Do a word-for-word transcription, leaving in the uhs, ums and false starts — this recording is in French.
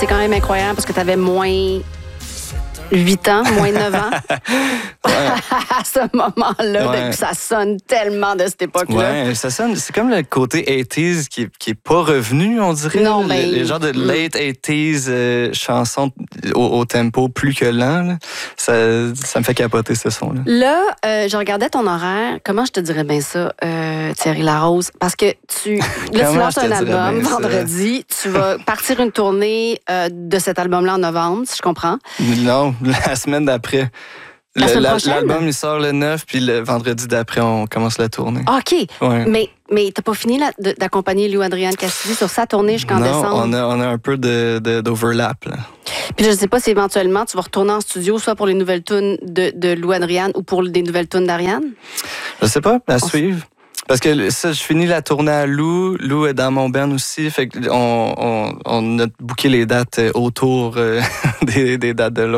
c'est quand même incroyable parce que tu avais moins huit ans, moins neuf ans. À ce moment-là, Ouais. puis ça sonne tellement de cette époque-là. Ouais, ça sonne, c'est comme le côté eighties qui, qui est pas revenu, on dirait. Non, Le- ben, les genres de late eighties euh, chansons au, au tempo plus que lent, là. Ça, ça me fait capoter ce son-là. Là, euh, je regardais ton horaire. Comment je te dirais bien ça, euh, Thierry Larose? Parce que tu, là, tu Comment lances je te un dirais album bien ça? vendredi. Tu vas partir une tournée euh, de cet album-là en novembre, si je comprends. Non, la semaine d'après. La Le- semaine la- prochaine? L'album, il sort le neuf, puis le vendredi d'après, on commence la tournée. OK. Ouais. Mais, mais t'as pas fini là, de- d'accompagner Lou Adrienne Cassidy sur sa tournée jusqu'en non, décembre? on a, on a un peu de, de- d'overlap, là. Puis je sais pas si éventuellement tu vas retourner en studio, soit pour les nouvelles tunes de, de Lou Adrienne ou pour des nouvelles tunes d'Ariane? Je sais pas, à On suivre. Parce que ça, je finis la tournée à Lou. Lou est dans mon band aussi. Fait qu'on on, on a booké les dates autour euh, des, des dates de l'autre.